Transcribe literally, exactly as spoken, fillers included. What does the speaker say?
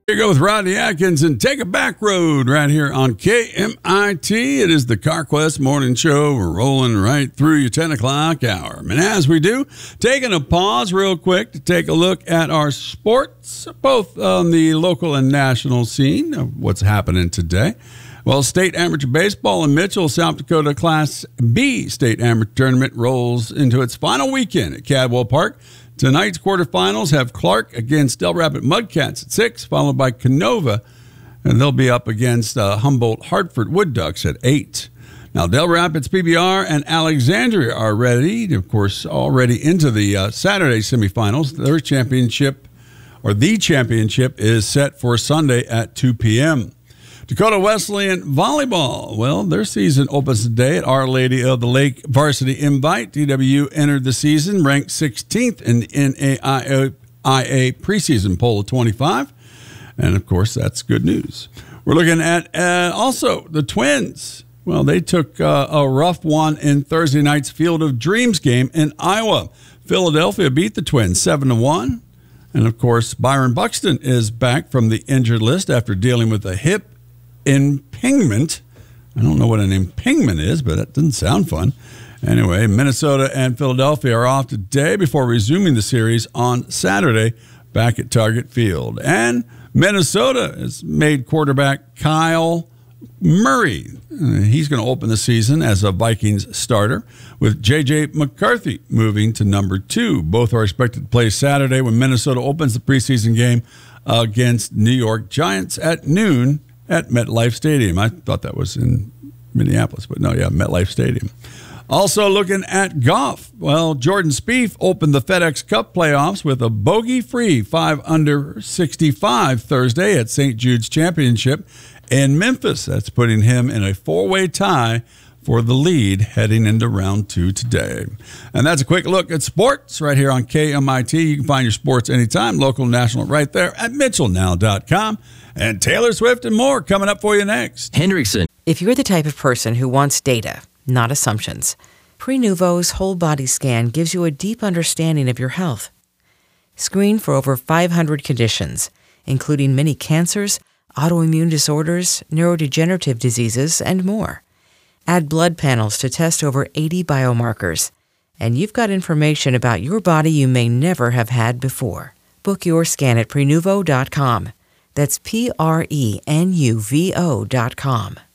Here you go with Rodney Atkins and Take a Back Road right here on K M I T. It is the CarQuest Morning Show. We're rolling right through your ten o'clock hour. And as we do, taking a pause real quick to take a look at our sports, both on the local and national scene of what's happening today. Well, State Amateur Baseball in Mitchell, South Dakota Class B State Amateur Tournament rolls into its final weekend at Cadwell Park. Tonight's quarterfinals have Clark against Del Rapid Mudcats at six, followed by Canova, and they'll be up against uh, Humboldt Hartford Wood Ducks at eight. Now, Del Rapids P B R and Alexandria are ready, of course, already into the uh, Saturday semifinals. Their championship, or the championship, is set for Sunday at two p.m. Dakota Wesleyan Volleyball. Well, their season opens today at Our Lady of the Lake Varsity Invite. D W entered the season ranked sixteenth in the N A I A preseason poll of twenty-five. And, of course, that's good news. We're looking at uh, also the Twins. Well, they took uh, a rough one in Thursday night's Field of Dreams game in Iowa. Philadelphia beat the Twins seven to one. And, of course, Byron Buxton is back from the injured list after dealing with a hip impingement. I don't know what an impingement is, but that doesn't sound fun. Anyway, Minnesota and Philadelphia are off today before resuming the series on Saturday back at Target Field. And Minnesota has made quarterback Kyle Murray. He's going to open the season as a Vikings starter, with J J McCarthy moving to number two. Both are expected to play Saturday when Minnesota opens the preseason game against New York Giants at noon at MetLife Stadium. I thought that was in Minneapolis, but no, yeah, MetLife Stadium. Also looking at golf. Well, Jordan Spieth opened the FedEx Cup playoffs with a bogey-free five under sixty-five Thursday at Saint Jude's Championship in Memphis. That's putting him in a four-way tie for the lead heading into round two today. And that's a quick look at sports right here on K M I T. You can find your sports anytime, local and national, right there at Mitchell Now dot com. And Taylor Swift and more coming up for you next. Hendrickson. If you're the type of person who wants data, not assumptions, Prenuvo's whole body scan gives you a deep understanding of your health. Screen for over five hundred conditions, including many cancers, autoimmune disorders, neurodegenerative diseases, and more. Add blood panels to test over eighty biomarkers, and you've got information about your body you may never have had before. Book your scan at Prenuvo dot com. That's P R E N U V O dot com.